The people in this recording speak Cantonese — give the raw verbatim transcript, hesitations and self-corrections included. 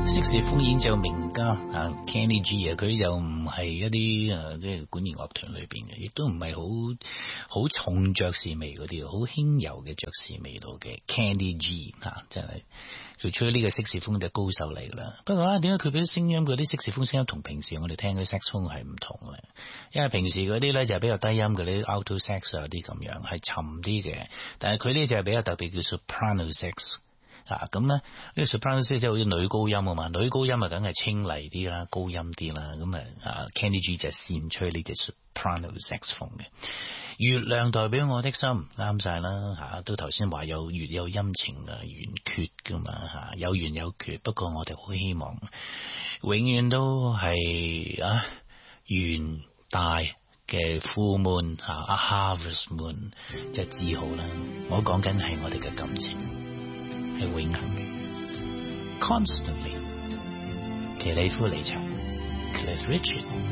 色士風演奏名家啊 Kenny G 啊，佢又唔係一啲誒即係管弦樂團裏邊嘅，亦都唔係好好重爵士味嗰啲，好輕柔嘅爵士味道嘅 Kenny G 啊，真係做出呢個色士風嘅高手嚟噶啦。不過啊，點解佢嗰啲聲音嗰啲色士風聲音同平時我哋聽嗰啲 saxophone 係唔同咧？因為平時嗰啲咧就係比較低音嘅啲 alto sax 啊啲咁樣係沉啲嘅，但係佢呢就係比較特別叫 soprano sax。啊，咁咧呢個 soprano sax 即係好似女高音啊嘛，女高音啊梗係清麗啲啦，高音啲啦，咁啊 Kenny G 就係擅吹呢隻 soprano saxophone 嘅。月亮代表我的心，啱晒啦吓，都頭先話有月有陰晴啊，圓缺噶嘛吓，有圓有缺，不過我哋好希望永遠都係啊圓大嘅 full moon 吓，啊 harvest moon 就至好啦。我講緊係我哋嘅感情係永恆嘅 ，constantly。奇里夫李查 ，Cliff Richard。